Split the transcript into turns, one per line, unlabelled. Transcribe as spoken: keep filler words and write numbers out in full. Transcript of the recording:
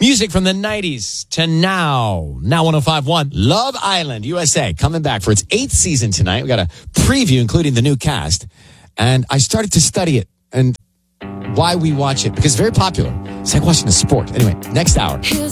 Music from the nineties to now. Now one oh five point one. Love Island, U S A, coming back for its eighth season tonight. We got a preview, including the new cast. And I started to study it and why we watch it, because it's very popular. It's like watching a sport. Anyway, next hour.